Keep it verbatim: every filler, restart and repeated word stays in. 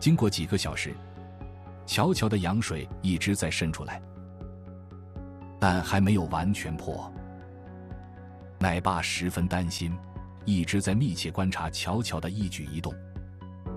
经过几个小时，乔乔的羊水一直在渗出来，但还没有完全破。奶爸十分担心，一直在密切观察乔乔的一举一动。